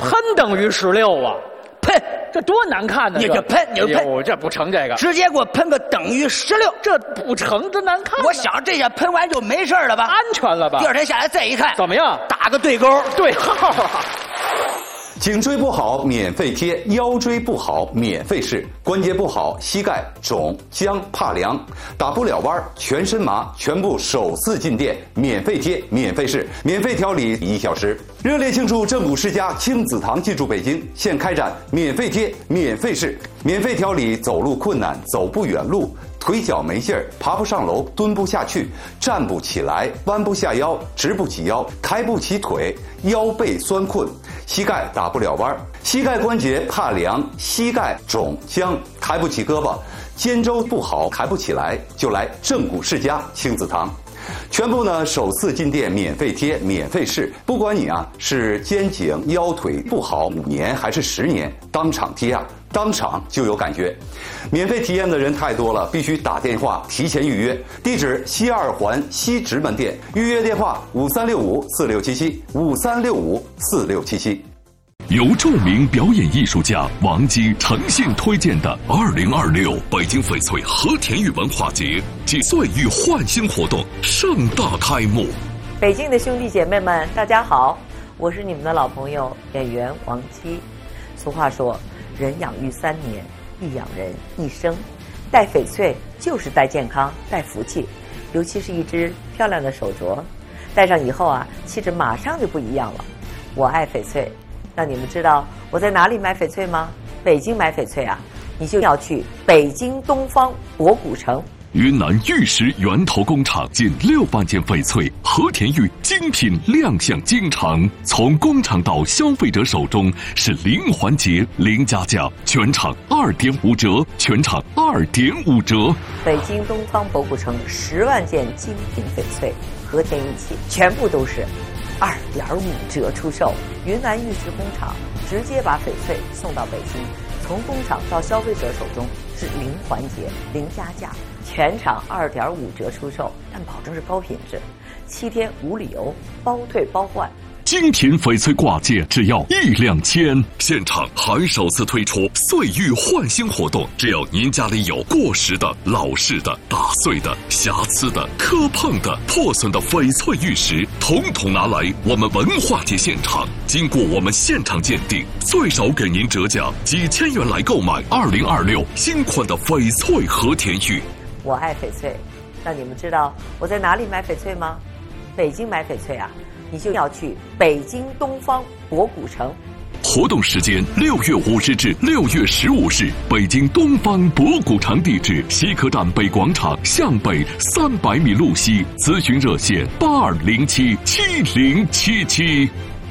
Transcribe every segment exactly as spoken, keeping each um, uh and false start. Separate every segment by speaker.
Speaker 1: 喷等于十六啊，
Speaker 2: 喷，
Speaker 1: 这多难看呢！
Speaker 2: 你就喷，你就喷，
Speaker 1: 哎呦，这不成这个，
Speaker 2: 直接给我喷个等于十六，
Speaker 1: 这不成，这难看。
Speaker 2: 我想这下喷完就没事了吧？
Speaker 1: 安全了吧？
Speaker 2: 第二天下来再一看，
Speaker 1: 怎么样？
Speaker 2: 打个对勾，
Speaker 1: 对号啊！
Speaker 3: 颈椎不好免费贴，腰椎不好免费试，关节不好膝盖肿僵怕凉，打不了弯全身麻，全部首次进店免费贴免费试，免费调理一小时。热烈庆祝正骨世家亲子堂进驻北京，现开展免费贴免费试，免费调理走路困难走不远路，腿脚没劲儿，爬不上楼，蹲不下去，站不起来，弯不下腰，直不起腰，抬不起腿，腰背酸困，膝盖打不了弯，膝盖关节怕凉，膝盖肿僵，抬不起胳膊，肩周不好，抬不起来，就来正骨世家亲子堂。全部呢首次进店免费贴免费试，不管你啊是肩颈腰腿不好五年还是十年，当场贴啊当场就有感觉。免费体验的人太多了，必须打电话提前预约。地址西二环西直门店，预约电话五三六五四六七七五三六五四六七七。
Speaker 4: 由著名表演艺术家王姬诚信推荐的二零二六北京翡翠和田玉文化节暨岁玉焕新活动盛大开幕。
Speaker 5: 北京的兄弟姐妹们，大家好，我是你们的老朋友演员王姬。俗话说，人养育三年，亦养人一生。戴翡翠就是戴健康，戴福气，尤其是一只漂亮的手镯，戴上以后啊，气质马上就不一样了。我爱翡翠。那你们知道我在哪里买翡翠吗？北京买翡翠啊，你就要去北京东方博古城。
Speaker 4: 云南玉石源头工厂近六万件翡翠和田玉精品亮相京城，从工厂到消费者手中是零环节零加价，全场二点五折，全场二点五折。
Speaker 5: 北京东方博古城十万件精品翡翠和田玉器，全部都是二点五折出售。云南玉石工厂直接把翡翠送到北京，从工厂到消费者手中是零环节零加价，全场二点五折出售，但保证是高品质，七天无理由，包退包换。
Speaker 4: 精品翡翠挂件只要一两千，现场还首次推出岁玉焕新活动，只要您家里有过时的、老式的、打碎的、瑕疵的、磕碰的、破损的翡翠玉石，统统拿来我们文化节现场，经过我们现场鉴定，最少给您折价几千元来购买二零二六新款的翡翠和田玉。
Speaker 5: 我爱翡翠，那你们知道我在哪里买翡翠吗？北京买翡翠啊，你就要去北京东方博古城。
Speaker 4: 活动时间六月五日至六月十五日，北京东方博古城，地址西客站北广场向北三百米路西，咨询热线八二零七七零七七。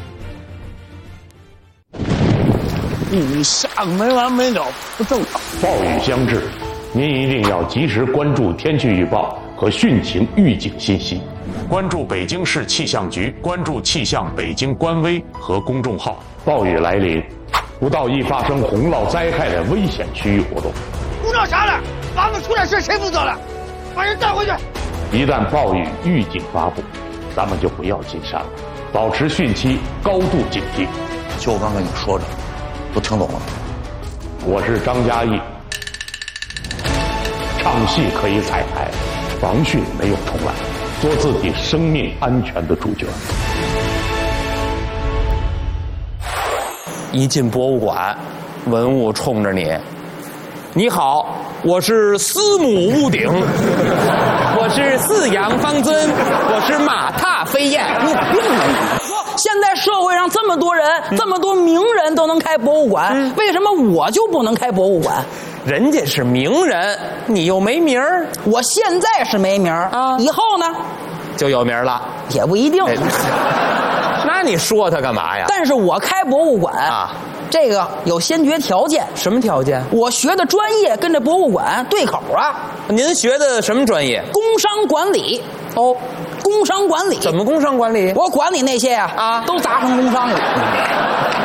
Speaker 6: 雨下没完没了，不正常。
Speaker 7: 暴雨将至，您一定要及时关注天气预报和汛情预警信息。关注北京市气象局，关注气象北京官微和公众号。暴雨来临，不到易发生洪涝灾害的危险区域活动。
Speaker 6: 不闹啥了？房子出点事谁负责了？把人带回去。
Speaker 7: 一旦暴雨预警发布，咱们就不要进山了，保持汛期高度警惕。
Speaker 6: 就我刚跟你说的，都听懂了。
Speaker 7: 我是张嘉译，唱戏可以彩排，防汛没有重来。做自己生命安全的主角。
Speaker 8: 一进博物馆，文物冲着你，你好，我是司母戊鼎，我是四羊方尊，我是马踏飞燕。
Speaker 9: 你病了你！现在社会上这么多人，嗯、这么多名人都能开博物馆，嗯、为什么我就不能开博物馆？
Speaker 8: 人家是名人，你又没名儿。
Speaker 9: 我现在是没名儿啊，以后呢
Speaker 8: 就有名了，
Speaker 9: 也不一定。
Speaker 8: 哎、那你说他干嘛呀？
Speaker 9: 但是我开博物馆啊，这个有先决条件。
Speaker 8: 什么条件？
Speaker 9: 我学的专业跟这博物馆对口啊。
Speaker 8: 您学的什么专业？
Speaker 9: 工商管理。哦，工商管理。
Speaker 8: 怎么工商管理？
Speaker 9: 我管理那些啊啊，都砸成工商了。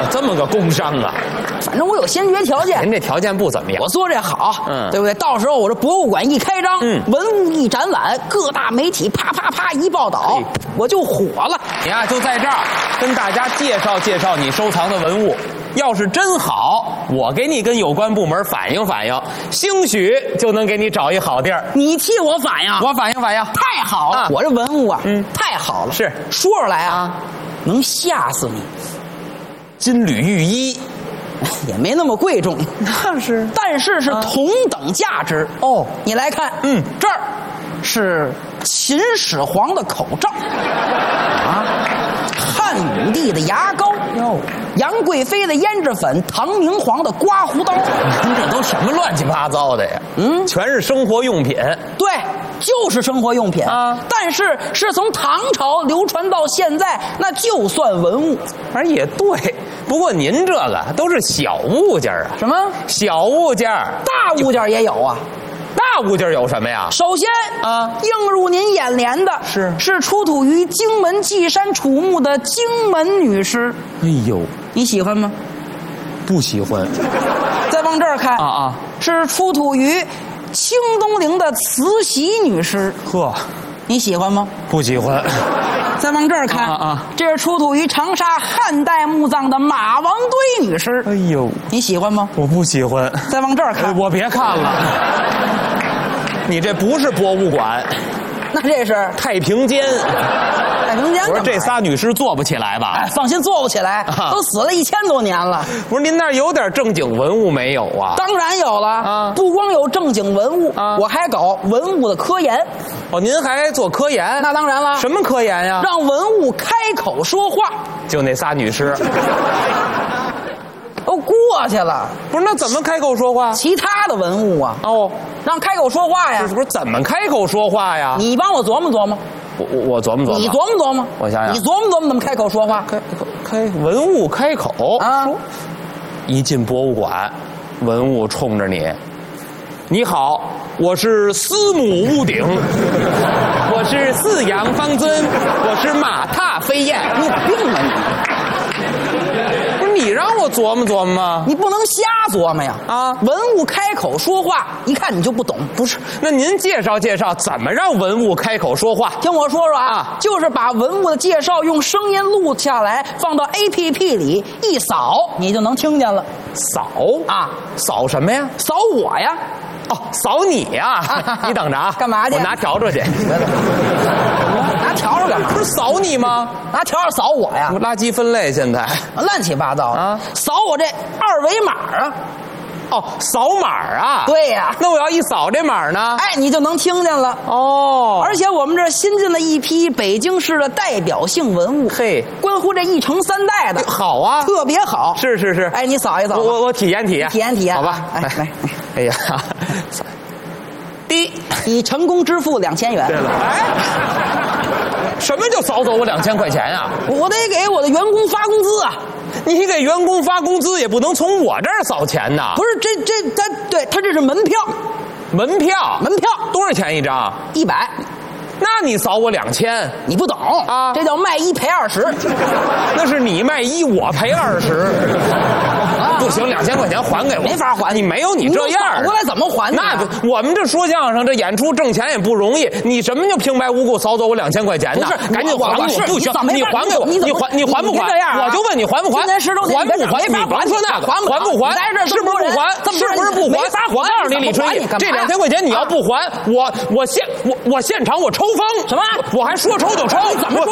Speaker 8: 这么个工商啊？
Speaker 9: 反正我有先决条件。
Speaker 8: 您这条件不怎么样。
Speaker 9: 我做这好，
Speaker 8: 嗯，
Speaker 9: 对不对？到时候我这博物馆一开张，
Speaker 8: 嗯，
Speaker 9: 文物一展览，各大媒体啪啪啪一报道，我就火了。
Speaker 8: 你呀，就在这儿跟大家介绍介绍你收藏的文物。要是真好，我给你跟有关部门反映反映，兴许就能给你找一好地儿。
Speaker 9: 你替我反映，
Speaker 8: 我反映反映，
Speaker 9: 太好了！啊、我这文物啊，嗯，太好了。
Speaker 8: 是
Speaker 9: 说出来啊，能吓死你。
Speaker 8: 金缕玉衣
Speaker 9: 也没那么贵重，
Speaker 8: 那是，
Speaker 9: 但是是同等价值。
Speaker 8: 哦，
Speaker 9: 你来看，
Speaker 8: 嗯，
Speaker 9: 这儿是秦始皇的口罩，啊，汉武帝的牙膏，哟，杨贵妃的胭脂粉，唐明皇的刮胡刀。
Speaker 8: 您这都什么乱七八糟的呀？嗯，全是生活用品。
Speaker 9: 对，就是生活用品
Speaker 8: 啊。
Speaker 9: 但是是从唐朝流传到现在，那就算文物。
Speaker 8: 反正也对，不过您这个都是小物件啊。
Speaker 9: 什么
Speaker 8: 小物件？
Speaker 9: 大物件也有啊。
Speaker 8: 大物件有什么呀？
Speaker 9: 首先啊，映入您眼帘的
Speaker 8: 是
Speaker 9: 是出土于荆门稷山楚墓的荆门女尸。
Speaker 8: 哎呦，
Speaker 9: 你喜欢吗？
Speaker 8: 不喜欢。
Speaker 9: 再往这儿看
Speaker 8: 啊啊，
Speaker 9: 是出土于清东陵的慈禧女尸。
Speaker 8: 呵，
Speaker 9: 你喜欢吗？
Speaker 8: 不喜欢。
Speaker 9: 再往这儿看
Speaker 8: 啊啊，
Speaker 9: 这是出土于长沙汉代墓葬的马王堆女尸。
Speaker 8: 哎呦，
Speaker 9: 你喜欢吗？
Speaker 8: 我不喜欢。
Speaker 9: 再往这儿看，
Speaker 8: 我别看了。你这不是博物馆，
Speaker 9: 那这是
Speaker 8: 太平间。
Speaker 9: 太平间。
Speaker 8: 我说这仨女尸做不起来吧？
Speaker 9: 哎，放心，做不起来，啊、都死了一千多年了。
Speaker 8: 不是您那儿有点正经文物没有啊？
Speaker 9: 当然有了啊！不光有正经文物啊，我还搞文物的科研。
Speaker 8: 哦，您还做科研？
Speaker 9: 那当然了。
Speaker 8: 什么科研呀？
Speaker 9: 让文物开口说话。
Speaker 8: 就那仨女尸。
Speaker 9: 都过去了。
Speaker 8: 不是，那怎么开口说话？
Speaker 9: 其他的文物啊，
Speaker 8: 哦，
Speaker 9: 让开口说话呀。
Speaker 8: 不是怎么开口说话呀？
Speaker 9: 你帮我琢磨琢磨。
Speaker 8: 我我我琢磨琢磨。
Speaker 9: 你琢磨琢磨。
Speaker 8: 我想想。
Speaker 9: 你琢磨琢磨怎么开口说话？
Speaker 8: 开开文物开口
Speaker 9: 啊！
Speaker 8: 一进博物馆，文物冲着你。你好，我是司母戊鼎，我是四羊方尊，我是马踏飞燕。
Speaker 9: 你有病啊你！
Speaker 8: 不是你让我琢磨琢磨吗？
Speaker 9: 你不能瞎琢磨呀！
Speaker 8: 啊，
Speaker 9: 文物开口说话，一看你就不懂。
Speaker 8: 不是，那您介绍介绍怎么让文物开口说话？
Speaker 9: 听我说说啊，
Speaker 8: 啊
Speaker 9: 就是把文物的介绍用声音录下来，放到 A P P 里一扫，你就能听见了。
Speaker 8: 扫
Speaker 9: 啊，
Speaker 8: 扫什么呀？
Speaker 9: 扫我呀！
Speaker 8: 哦，扫你呀！你等着啊！
Speaker 9: 干嘛去？
Speaker 8: 我拿笤帚去。
Speaker 9: 拿笤帚干嘛？
Speaker 8: 不是扫你吗？
Speaker 9: 拿笤帚扫我呀！
Speaker 8: 垃圾分类现在
Speaker 9: 乱七八糟
Speaker 8: 啊！
Speaker 9: 扫我这二维码啊！
Speaker 8: 哦，扫码啊！
Speaker 9: 对呀，
Speaker 8: 那我要一扫这码呢？
Speaker 9: 哎，你就能听见了
Speaker 8: 哦。
Speaker 9: 而且我们这新进了一批北京市的代表性文物，
Speaker 8: 嘿，
Speaker 9: 关乎这一城三代的，
Speaker 8: 好啊，
Speaker 9: 特别好。
Speaker 8: 是是是，
Speaker 9: 哎，你扫一扫，
Speaker 8: 我我体验体验，
Speaker 9: 体验体验，
Speaker 8: 好吧？
Speaker 9: 哎来，
Speaker 8: 哎呀，第一，
Speaker 9: 你成功支付两千元。
Speaker 8: 对了，哎，什么就扫走我两千块钱啊？
Speaker 9: 我得给我的员工发工资啊！
Speaker 8: 你给员工发工资也不能从我这儿扫钱呐。
Speaker 9: 不是，这这他对他这是门票，
Speaker 8: 门票，
Speaker 9: 门票
Speaker 8: 多少钱一张？
Speaker 9: 一百。
Speaker 8: 那你扫我两千，
Speaker 9: 你不懂
Speaker 8: 啊？
Speaker 9: 这叫卖一赔二十。
Speaker 8: 那是你卖一，我赔二十。啊，不行，两千块钱还给我，
Speaker 9: 没法还。
Speaker 8: 你没有你这样，
Speaker 9: 扫过来怎么还？
Speaker 8: 那我们这说相声，这演出挣钱也不容易。你什么就平白无故扫走我两千块钱呢？
Speaker 9: 不是，
Speaker 8: 赶紧还给我！不行，你还给我！你还你还不还？我就问你还不还？还不还？你甭说那个，还不还？是不是不还？是不是不还？我告诉你，李春义，这两千块钱你要不还，我我现我我现场我抽风！
Speaker 9: 什么？
Speaker 8: 我还说抽就抽！
Speaker 9: 怎么说？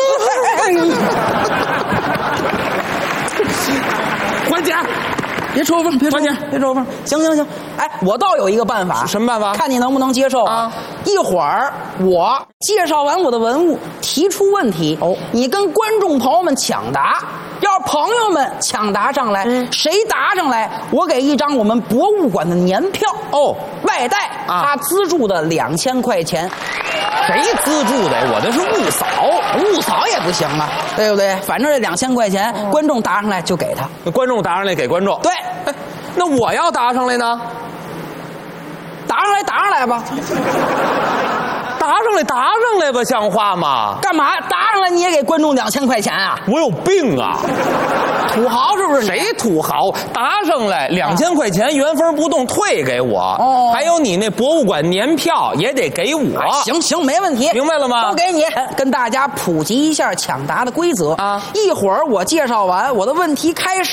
Speaker 9: 还钱！别抽风，别抽风，别抽风！行行行，哎，我倒有一个办法。
Speaker 8: 什么办法？
Speaker 9: 看你能不能接受啊！一会儿我介绍完我的文物，提出问题，哦，你跟观众朋友们抢答。要是朋友们抢答上来，嗯、谁答上来，我给一张我们博物馆的年票哦，外带他资助的两千块钱。
Speaker 8: 谁资助的？我这是误扫，
Speaker 9: 误扫也不行啊，对不对？反正这两千块钱，哦、观众答上来就给他，
Speaker 8: 观众答上来给观众。
Speaker 9: 对，
Speaker 8: 哎，那我要答上来呢？
Speaker 9: 答上来，答上来吧。
Speaker 8: 答上来，答上来吧，像话吗？
Speaker 9: 干嘛答上来你也给观众两千块钱啊？
Speaker 8: 我有病啊！
Speaker 9: 土豪是不是？
Speaker 8: 谁土豪？答上来两千块钱原封不动退给我。哦，还有你那博物馆年票也得给我。
Speaker 9: 啊、行行，没问题，
Speaker 8: 明白了吗？
Speaker 9: 都给你。跟大家普及一下抢答的规则啊！一会儿我介绍完，我的问题开始。